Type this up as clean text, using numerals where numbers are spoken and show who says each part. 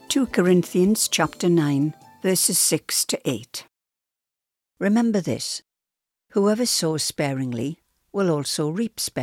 Speaker 1: 2 Corinthians chapter 9, verses 6 to 8. Remember this: whoever sows sparingly will also reap sparingly.